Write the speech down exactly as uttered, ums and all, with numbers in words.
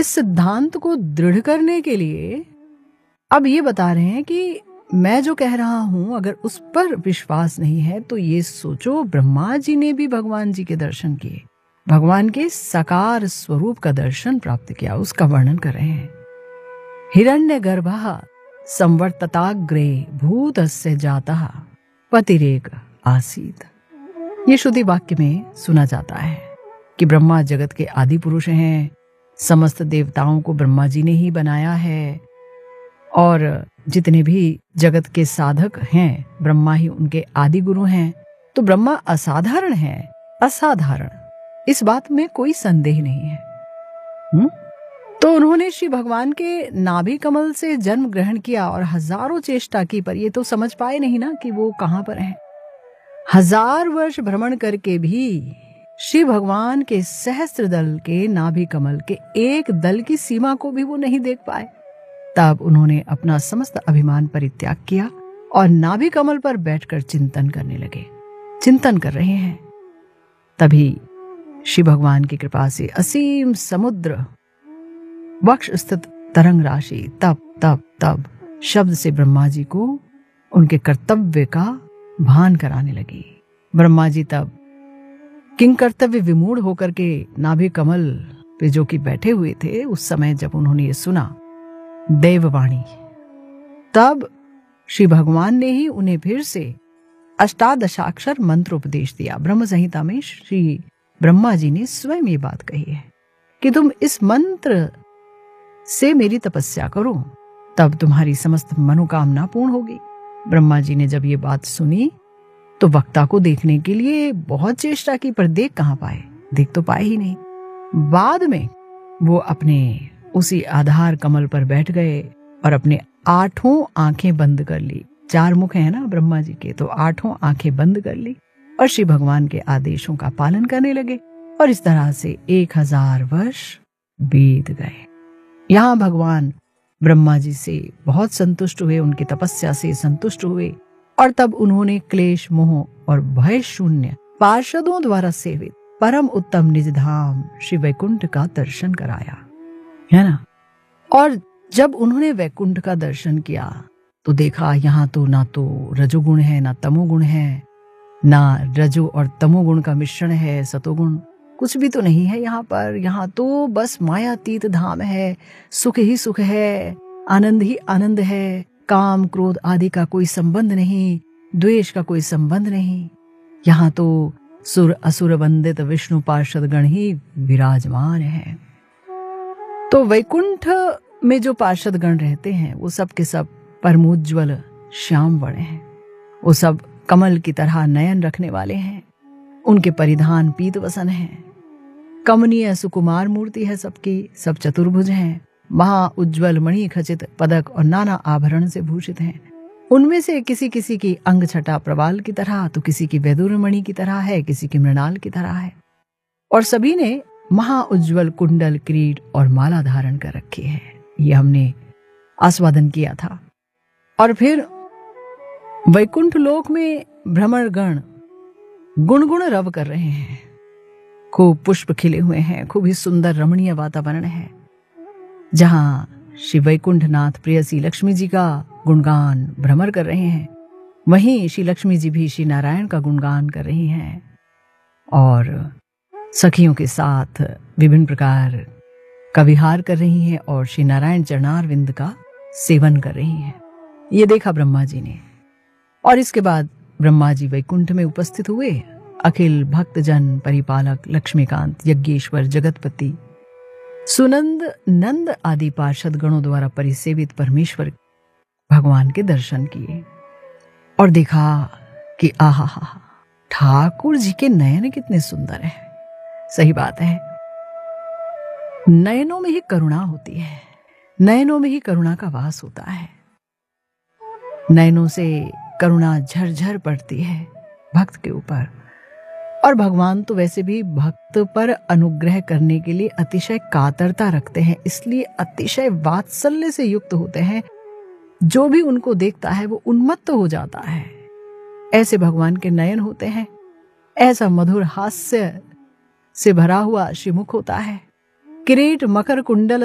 इस सिद्धांत को दृढ़ करने के लिए अब ये बता रहे हैं कि मैं जो कह रहा हूं अगर उस पर विश्वास नहीं है तो ये सोचो, ब्रह्मा जी ने भी भगवान जी के दर्शन किए, भगवान के साकार स्वरूप का दर्शन प्राप्त किया, उसका वर्णन कर रहे हैं। हिरण्य गर्भः संवर्तताग्रे भूतस्य जातः पतिरेक आसीत। ये श्रुति वाक्य में सुना जाता है कि ब्रह्मा जगत के आदि पुरुष हैं, समस्त देवताओं को ब्रह्मा जी ने ही बनाया है और जितने भी जगत के साधक हैं ब्रह्मा ही उनके आदि गुरु हैं। तो ब्रह्मा असाधारण है, असाधारण, इस बात में कोई संदेह नहीं है। हुँ? तो उन्होंने श्री भगवान के नाभि कमल से जन्म ग्रहण किया और हजारों चेष्टा की, पर ये तो समझ पाए नहीं ना कि वो कहां पर हैं। हजार वर्ष भ्रमण करके भी श्री भगवान के सहस्त्र दल के नाभि कमल के एक दल की सीमा को भी वो नहीं देख पाए। तब उन्होंने अपना समस्त अभिमान परित्याग किया और नाभि कमल पर बैठकर चिंतन करने लगे। चिंतन कर रहे हैं, तभी श्री भगवान की कृपा से असीम समुद्र वक्ष स्थित तरंग राशि तब तब तब शब्द से ब्रह्मा जी को उनके कर्तव्य का भान कराने लगी। ब्रह्मा जी तब किंग कर्तव्य विमूढ़ होकर के नाभि कमल पे जो कि बैठे हुए थे, उस समय जब उन्होंने ये सुना देववाणी, तब श्री भगवान ने ही उन्हें फिर से अष्टादशाक्षर मंत्र उपदेश दिया। ब्रह्म संहिता में श्री ब्रह्मा जी ने स्वयं ये बात कही है कि तुम इस मंत्र से मेरी तपस्या करो, तब तुम्हारी समस्त मनोकामना पूर्ण होगी। ब्रह्मा जी ने जब ये बात सुनी तो वक्ता को देखने के लिए बहुत चेष्टा की, पर देख कहां पाए, देख तो पाए ही नहीं। बाद में वो अपने उसी आधार कमल पर बैठ गए और अपने आठों आंखें बंद कर ली। चार मुख हैं ना ब्रह्मा जी के, तो आठों आंखें बंद कर ली और श्री भगवान के आदेशों का पालन करने लगे। और इस तरह से एक हजार वर्ष बीत गए। यहाँ भगवान ब्रह्मा जी से बहुत संतुष्ट हुए, उनकी तपस्या से संतुष्ट हुए और तब उन्होंने क्लेश मोह और भय शून्य पार्षदों द्वारा सेवित परम उत्तम निज धाम श्री वैकुंठ का दर्शन कराया, है ना। और जब उन्होंने वैकुंठ का दर्शन किया तो देखा यहाँ तो ना तो रजोगुण है ना तमोगुण है, ना रजो और तमोगुण का मिश्रण है, सतोगुण कुछ भी तो नहीं है यहाँ पर। यहाँ तो बस मायातीत धाम है, सुख ही सुख है, आनंद ही आनंद है, काम क्रोध आदि का कोई संबंध नहीं, द्वेष का कोई संबंध नहीं। यहाँ तो सुर असुर वंदित विष्णु पार्षद गण ही विराजमान है। तो वैकुंठ में जो पार्षद गण रहते हैं वो सब के सब परमोज्वल श्याम वर्ण हैं, वो सब कमल की तरह नयन रखने वाले हैं, उनके परिधान पीत वसन हैं, कमनीय सुकुमार मूर्ति है सबकी, सब चतुर्भुज हैं, महा उज्ज्वल मणि खचित पदक और नाना आभरण से भूषित हैं। उनमें से किसी किसी की अंग छटा प्रवाल की तरह, तो किसी की वैदुर मणि की तरह है, किसी की मृणाल की तरह है, और सभी ने महा उज्ज्वल कुंडल किरीट और माला धारण कर रखी है। ये हमने आस्वादन किया था। और फिर वैकुंठ लोक में भ्रमण गण गुणगुण रव कर रहे हैं, खूब पुष्प खिले हुए हैं, खूब ही सुंदर रमणीय वातावरण है, जहां श्री वैकुंठ नाथ प्रियसी लक्ष्मी जी का गुणगान भ्रमर कर रहे हैं, वहीं श्री लक्ष्मी जी भी श्री नारायण का गुणगान कर रही हैं और सखियों के साथ विभिन्न प्रकार का विहार कर रही हैं और श्री नारायण चरणार विंद का सेवन कर रही हैं। ये देखा ब्रह्मा जी ने। और इसके बाद ब्रह्मा जी वैकुंठ में उपस्थित हुए। अखिल भक्तजन परिपालक लक्ष्मीकांत यज्ञेश्वर जगतपति सुनंद नंद आदि पार्षद गणों द्वारा परिसेवित परमेश्वर भगवान के दर्शन किए और देखा कि आहा हा ठाकुर जी के नयन कितने सुंदर हैं। सही बात है, नयनों में ही करुणा होती है, नयनों में ही करुणा का वास होता है। नयनों से करुणा झरझर पड़ती है भक्त के ऊपर। और भगवान तो वैसे भी भक्त पर अनुग्रह करने के लिए अतिशय कातरता रखते हैं, इसलिए अतिशय वात्सल्य से युक्त होते हैं। जो भी उनको देखता है वो उन्मत्त हो जाता है। ऐसे भगवान के नयन होते हैं, ऐसा मधुर हास्य से भरा हुआ श्रीमुख होता है। किरीट मकर कुंडल